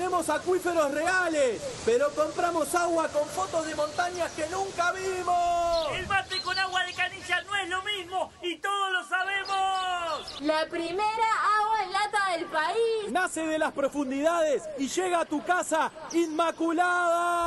tenemos acuíferos reales, pero compramos agua con fotos de montañas que nunca vimos. El mate con agua de canilla no es lo mismo y todos lo sabemos. La primera agua en lata del país. Nace de las profundidades y llega a tu casa inmaculada.